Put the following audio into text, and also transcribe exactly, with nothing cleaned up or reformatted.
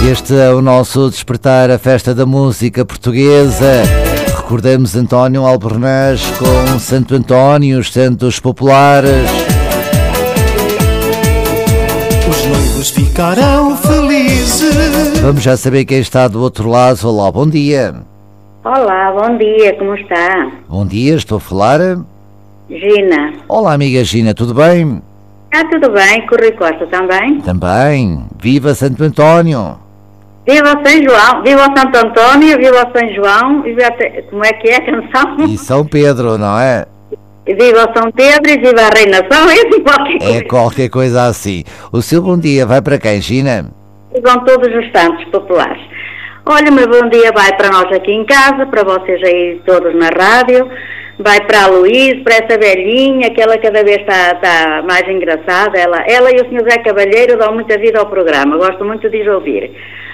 Este é o nosso Despertar, a festa da música portuguesa. Recordemos António Albornoz com Santo António, os santos populares. Os noivos ficarão felizes. Vamos já saber quem está do outro lado. Olá, bom dia. Olá, bom dia, como está? Bom dia, estou a falar. Gina. Olá, amiga Gina, tudo bem? Está tudo bem, com o Rui Costa também? Também. Viva Santo António. Viva São João, viva o Santo António, viva o São João, e viva, como é que é a canção? E São Pedro, não é? Viva o São Pedro e viva a Reinação, é assim qualquer coisa. É qualquer coisa assim. O seu bom dia vai para quem, Gina? Vão todos os santos populares. Olha, o meu bom dia vai para nós aqui em casa, para vocês aí todos na rádio, vai para a Luís, para essa velhinha, que ela cada vez está, está mais engraçada. Ela, ela e o senhor Zé Cavalheiro dão muita vida ao programa, gosto muito de os ouvir.